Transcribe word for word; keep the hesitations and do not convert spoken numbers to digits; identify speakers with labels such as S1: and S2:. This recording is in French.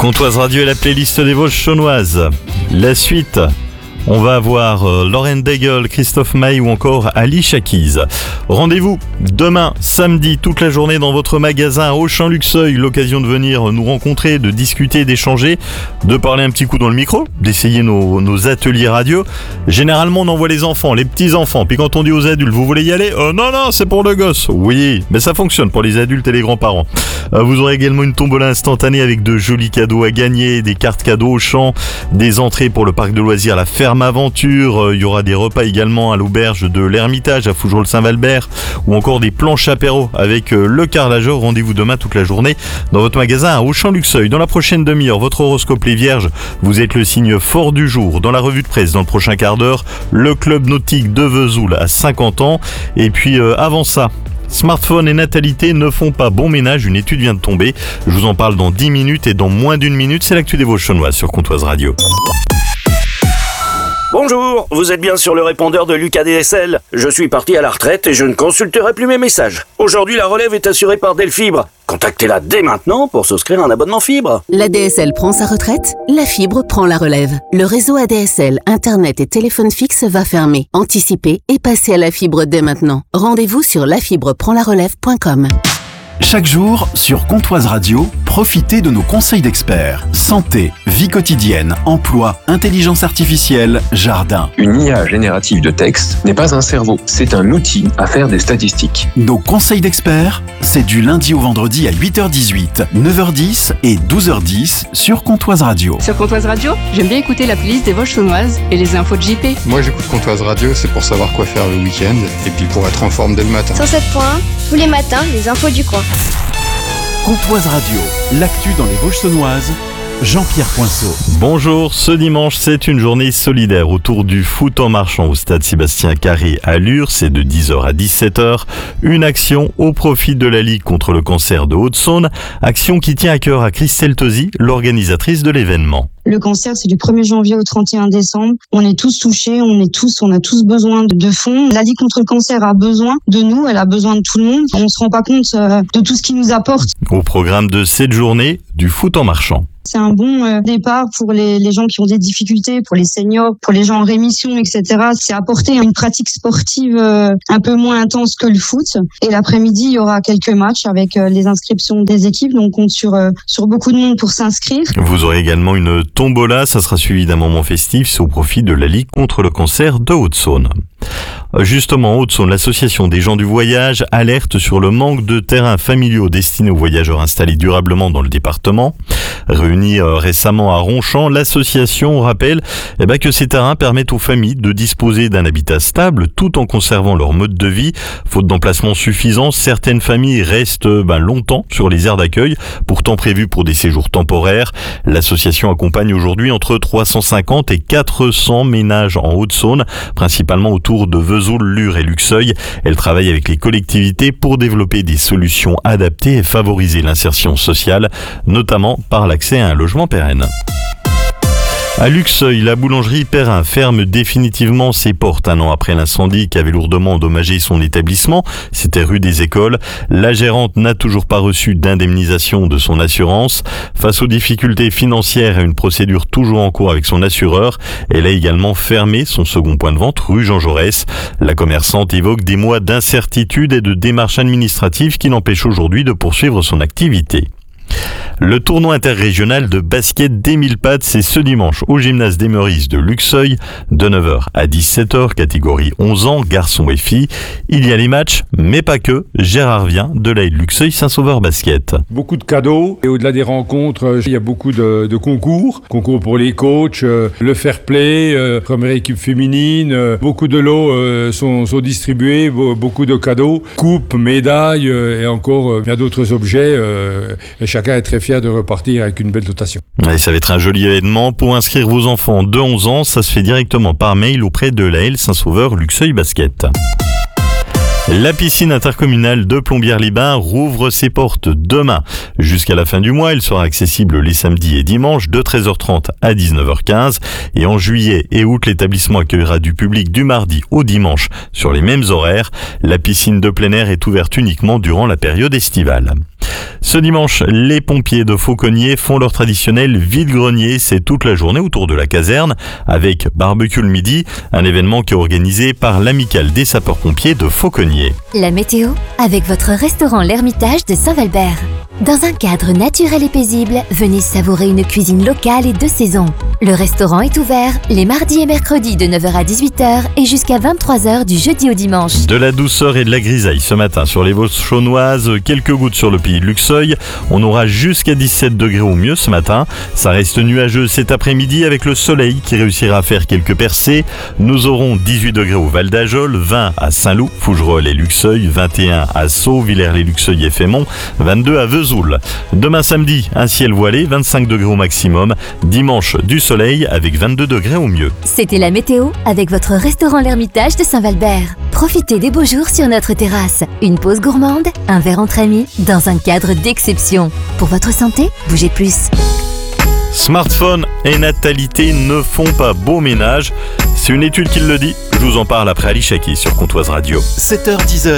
S1: Comtoise Radio et la playlist des Vosges chaunoises. La suite, on va avoir euh, Lauren Daigle, Christophe Maé ou encore Ali Shakiz. Rendez-vous demain, samedi, toute la journée dans votre magasin à Auchan-Luxeuil. L'occasion de venir nous rencontrer, de discuter, d'échanger, de parler un petit coup dans le micro, d'essayer nos, nos ateliers radio. Généralement, on envoie les enfants, les petits-enfants. Puis quand on dit aux adultes, vous voulez y aller ? euh, Non, non, c'est pour le gosse. Oui, mais ça fonctionne pour les adultes et les grands-parents. Euh, vous aurez également une tombola instantanée avec de jolis cadeaux à gagner, des cartes cadeaux Auchan, des entrées pour le parc de loisirs La Ferme Aventure. Il y aura des repas également à l'auberge de l'Ermitage à Fougerolles-Saint-Valbert ou encore des planches apéro avec le carrelageur. Rendez-vous demain toute la journée dans votre magasin à Auchan-Luxeuil. Dans la prochaine demi-heure, votre horoscope les Vierges, vous êtes le signe fort du jour. Dans la revue de presse, dans le prochain quart d'heure, le club nautique de Vesoul à cinquante ans. Et puis euh, avant ça, smartphone et natalité ne font pas bon ménage, une étude vient de tomber. Je vous en parle dans dix minutes et dans moins d'une minute, c'est l'actu des Vosges chaunoises sur Comtoise Radio.
S2: Bonjour, vous êtes bien sur le répondeur de Lucas D S L. Je suis parti à la retraite et je ne consulterai plus mes messages. Aujourd'hui, la relève est assurée par Delfibre. Contactez-la dès maintenant pour souscrire un abonnement fibre.
S3: La D S L prend sa retraite, la fibre prend la relève. Le réseau A D S L, Internet et téléphone fixe va fermer. Anticipez et passez à la fibre dès maintenant. Rendez-vous sur la fibre prend la relève point com.
S4: Chaque jour, sur Comtoise Radio, profitez de nos conseils d'experts. Santé, vie quotidienne, emploi, intelligence artificielle, jardin.
S5: Une I A générative de texte n'est pas un cerveau, c'est un outil à faire des statistiques.
S4: Nos conseils d'experts, c'est du lundi au vendredi à huit heures dix-huit, neuf heures dix et douze heures dix sur Comtoise Radio.
S6: Sur Comtoise Radio, j'aime bien écouter la playlist des Vosges chaunoises et les infos de J P.
S7: Moi j'écoute Comtoise Radio, c'est pour savoir quoi faire le week-end et puis pour être en forme dès le matin.
S8: cent sept point un, tous les matins, les infos du coin.
S4: Comtoise Radio, l'actu dans les Vosges chaunoises, Jean-Pierre Poinceau.
S1: Bonjour, ce dimanche c'est une journée solidaire autour du foot en marchant au stade Sébastien Carré à Lure, c'est de dix heures à dix-sept heures. Une action au profit de la Ligue contre le cancer de Haute-Saône, action qui tient à cœur à Christelle Tosi, l'organisatrice de l'événement.
S9: Le cancer, c'est du premier janvier au trente et un décembre. On est tous touchés, on est tous, on a tous besoin de, de fonds. La Ligue contre le cancer a besoin de nous, elle a besoin de tout le monde. On se rend pas compte euh, de tout ce qu'il nous apporte.
S1: Au programme de cette journée, du foot en marchant.
S9: C'est un bon euh, départ pour les, les gens qui ont des difficultés, pour les seniors, pour les gens en rémission, et cetera. C'est apporter une pratique sportive euh, un peu moins intense que le foot. Et l'après-midi, il y aura quelques matchs avec euh, les inscriptions des équipes. Donc, on compte sur, euh, sur beaucoup de monde pour s'inscrire.
S1: Vous aurez également une tombola. Ça sera suivi d'un moment festif. C'est au profit de la Ligue contre le cancer de Haute-Saône. Justement, en Haute-Saône, l'association des gens du voyage alerte sur le manque de terrains familiaux destinés aux voyageurs installés durablement dans le département. Réunie euh, récemment à Ronchamp, l'association rappelle eh ben, que ces terrains permettent aux familles de disposer d'un habitat stable tout en conservant leur mode de vie. Faute d'emplacement suffisant, certaines familles restent ben, longtemps sur les aires d'accueil, pourtant prévues pour des séjours temporaires. L'association accompagne aujourd'hui entre trois cent cinquante et quatre cents ménages en Haute-Saône, principalement autour de Vesoul, Lure et Luxeuil. Elle travaille avec les collectivités pour développer des solutions adaptées et favoriser l'insertion sociale, notamment par l'accès à un logement pérenne. À Luxeuil, la boulangerie Perrin ferme définitivement ses portes un an après l'incendie qui avait lourdement endommagé son établissement. C'était rue des Écoles. La gérante n'a toujours pas reçu d'indemnisation de son assurance. Face aux difficultés financières et une procédure toujours en cours avec son assureur, elle a également fermé son second point de vente rue Jean Jaurès. La commerçante évoque des mois d'incertitude et de démarches administratives qui l'empêchent aujourd'hui de poursuivre son activité. Le tournoi interrégional de basket des mille pattes, c'est ce dimanche au gymnase des Meurices de Luxeuil, de neuf heures à dix-sept heures, catégorie onze ans, garçons et filles. Il y a les matchs, mais pas que. Gérard vient de la Luxeuil Saint-Sauveur Basket.
S10: Beaucoup de cadeaux, et au-delà des rencontres, il y a beaucoup de, de concours. Concours pour les coachs, euh, le fair play, euh, première équipe féminine, euh, beaucoup de lots euh, sont, sont distribués, beaucoup de cadeaux, coupes, médailles, euh, et encore euh, bien d'autres objets, euh, et chacun est très fier de repartir avec une belle dotation.
S1: Et ça va être un joli événement. Pour inscrire vos enfants de onze ans, ça se fait directement par mail auprès de l'A L Saint-Sauveur Luxeuil Basket. La piscine intercommunale de Plombières-les-Bains rouvre ses portes demain. Jusqu'à la fin du mois, elle sera accessible les samedis et dimanches de treize heures trente à dix-neuf heures quinze. Et en juillet et août, l'établissement accueillera du public du mardi au dimanche sur les mêmes horaires. La piscine de plein air est ouverte uniquement durant la période estivale. Ce dimanche, les pompiers de Fauconnier font leur traditionnel vide-grenier. C'est toute la journée autour de la caserne avec barbecue le midi, un événement qui est organisé par l'amicale des sapeurs-pompiers de Fauconnier.
S11: La météo avec votre restaurant L'Ermitage de Saint-Valbert. Dans un cadre naturel et paisible, venez savourer une cuisine locale et de saison. Le restaurant est ouvert les mardis et mercredis de neuf heures à dix-huit heures et jusqu'à vingt-trois heures du jeudi au dimanche.
S1: De la douceur et de la grisaille ce matin sur les Vosges chaunoises, quelques gouttes sur le pays de Luxeuil. On aura jusqu'à dix-sept degrés au mieux ce matin. Ça reste nuageux cet après-midi avec le soleil qui réussira à faire quelques percées. Nous aurons dix-huit degrés au Val d'Ajol, vingt à Saint-Loup, Fougerolles et Luxeuil, vingt et un à Sceaux, Villers-les-Luxeuil et Fémont, vingt-deux à Vesoul. Demain samedi, un ciel voilé, vingt-cinq degrés au maximum. Dimanche, du soleil avec vingt-deux degrés au mieux.
S11: C'était la météo avec votre restaurant L'Ermitage de Saint-Valbert. Profitez des beaux jours sur notre terrasse. Une pause gourmande, un verre entre amis, dans un cadre d'exception. Pour votre santé, bougez plus.
S1: Smartphone et natalité ne font pas beau ménage. C'est une étude qui le dit. Je vous en parle après Ali Chaki sur Comptoise Radio.
S4: sept heures dix.